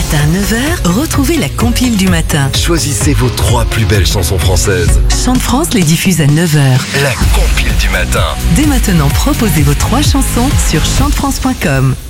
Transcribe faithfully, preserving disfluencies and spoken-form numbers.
matin, neuf heures, retrouvez la compile du matin. Choisissez vos trois plus belles chansons françaises. Chant de France les diffuse à neuf heures. La compile du matin. Dès maintenant, proposez vos trois chansons sur chant de france point com.